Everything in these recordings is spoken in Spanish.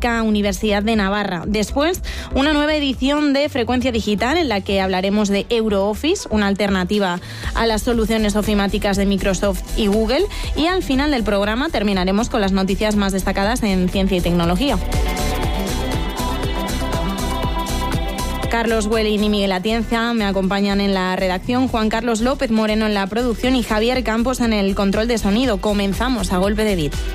Clínica Universidad de Navarra. Después, una nueva edición de Frecuencia Digital en la que hablaremos de EuroOffice, una alternativa a las soluciones ofimáticas de Microsoft y Google. Y al final del programa terminaremos con las noticias más destacadas en ciencia y tecnología. Carlos Welling y Miguel Atienza me acompañan en la redacción, Juan Carlos López Moreno en la producción y Javier Campos en el control de sonido. Comenzamos a golpe de beat.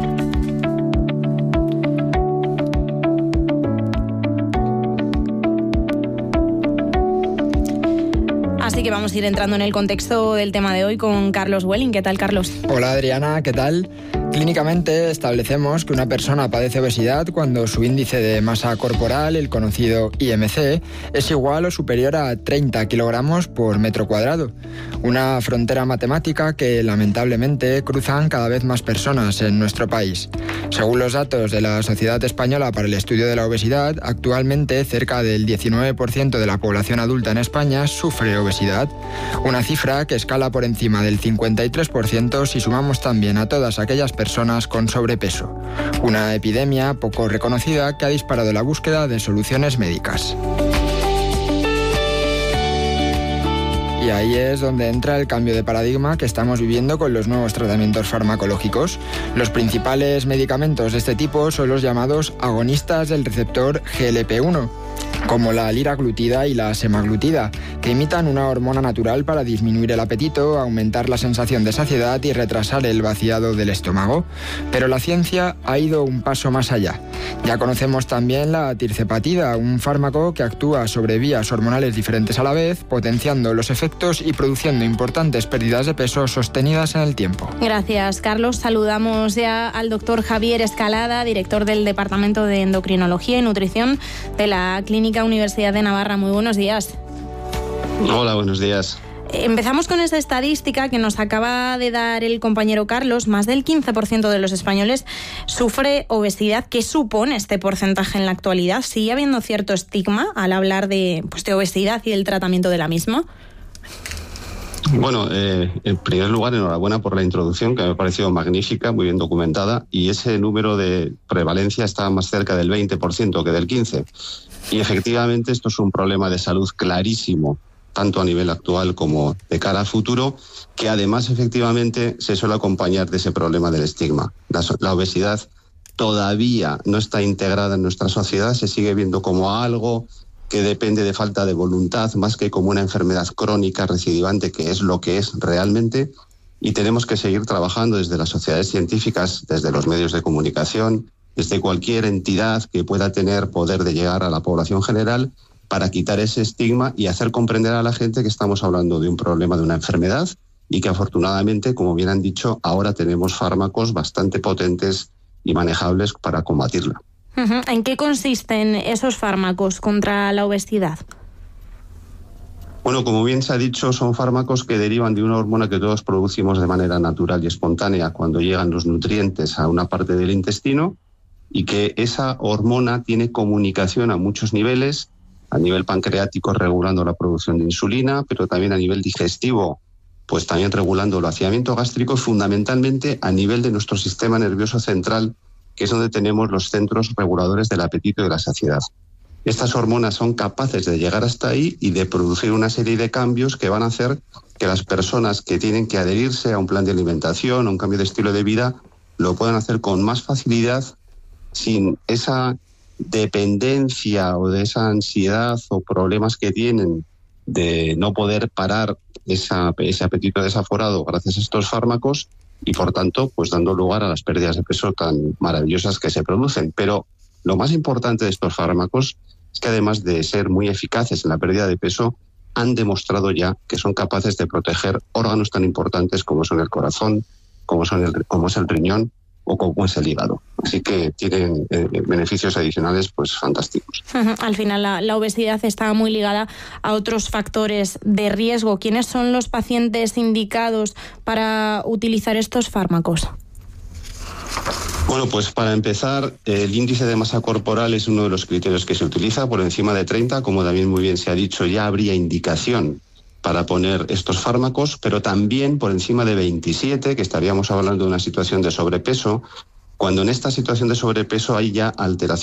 Así que vamos a ir entrando en el contexto del tema de hoy con Carlos Welling. ¿Qué tal, Carlos? Hola, Adriana, ¿qué tal? Clínicamente establecemos que una persona padece obesidad cuando su índice de masa corporal, el conocido IMC, es igual o superior a 30 kilogramos por metro cuadrado. Una frontera matemática que lamentablemente cruzan cada vez más personas en nuestro país. Según los datos de la Sociedad Española para el Estudio de la Obesidad, actualmente cerca del 19% de la población adulta en España sufre obesidad. Una cifra que escala por encima del 53% si sumamos también a todas aquellas personas con sobrepeso. Una epidemia poco reconocida que ha disparado la búsqueda de soluciones médicas. Y ahí es donde entra el cambio de paradigma que estamos viviendo con los nuevos tratamientos farmacológicos. Los principales medicamentos de este tipo son los llamados agonistas del receptor GLP-1, como la liraglutida y la semaglutida, que imitan una hormona natural para disminuir el apetito, aumentar la sensación de saciedad y retrasar el vaciado del estómago. Pero la ciencia ha ido un paso más allá. Ya conocemos también la tirzepatida, un fármaco que actúa sobre vías hormonales diferentes a la vez, potenciando los efectos y produciendo importantes pérdidas de peso sostenidas en el tiempo. Gracias, Carlos. Saludamos ya al doctor Javier Escalada, director del Departamento de Endocrinología y Nutrición de la Clínica Universidad de Navarra. Muy buenos días. Hola, buenos días. Empezamos con esta estadística que nos acaba de dar el compañero Carlos. Más del 15% de los españoles sufre obesidad. ¿Qué supone este porcentaje en la actualidad? ¿Sigue habiendo cierto estigma al hablar de obesidad y del tratamiento de la misma? Bueno, en primer lugar, enhorabuena por la introducción, que me ha parecido magnífica, muy bien documentada, y ese número de prevalencia está más cerca del 20% que del 15%. Y efectivamente esto es un problema de salud clarísimo, tanto a nivel actual como de cara a futuro, que además efectivamente se suele acompañar de ese problema del estigma. La obesidad todavía no está integrada en nuestra sociedad, se sigue viendo como algo que depende de falta de voluntad, más que como una enfermedad crónica recidivante, que es lo que es realmente, y tenemos que seguir trabajando desde las sociedades científicas, desde los medios de comunicación, desde cualquier entidad que pueda tener poder de llegar a la población general, para quitar ese estigma y hacer comprender a la gente que estamos hablando de un problema, de una enfermedad, y que afortunadamente, como bien han dicho, ahora tenemos fármacos bastante potentes y manejables para combatirla. ¿En qué consisten esos fármacos contra la obesidad? Bueno, como bien se ha dicho, son fármacos que derivan de una hormona que todos producimos de manera natural y espontánea cuando llegan los nutrientes a una parte del intestino, y que esa hormona tiene comunicación a muchos niveles, a nivel pancreático regulando la producción de insulina, pero también a nivel digestivo, pues también regulando el vaciamiento gástrico, y fundamentalmente a nivel de nuestro sistema nervioso central, que es donde tenemos los centros reguladores del apetito y de la saciedad. Estas hormonas son capaces de llegar hasta ahí y de producir una serie de cambios que van a hacer que las personas que tienen que adherirse a un plan de alimentación, a un cambio de estilo de vida, lo puedan hacer con más facilidad, sin esa dependencia o de esa ansiedad o problemas que tienen de no poder parar ese apetito desaforado gracias a estos fármacos, y por tanto pues dando lugar a las pérdidas de peso tan maravillosas que se producen. Pero lo más importante de estos fármacos es que además de ser muy eficaces en la pérdida de peso, han demostrado ya que son capaces de proteger órganos tan importantes como son el corazón, como es el riñón o como es el hígado. Así que tienen beneficios adicionales pues fantásticos. Al final la obesidad está muy ligada a otros factores de riesgo. ¿Quiénes son los pacientes indicados para utilizar estos fármacos? Bueno, pues para empezar, el índice de masa corporal es uno de los criterios que se utiliza. Por encima de 30, como también muy bien se ha dicho, ya habría indicación para poner estos fármacos, pero también por encima de 27, que estaríamos hablando de una situación de sobrepeso, cuando en esta situación de sobrepeso hay ya alteración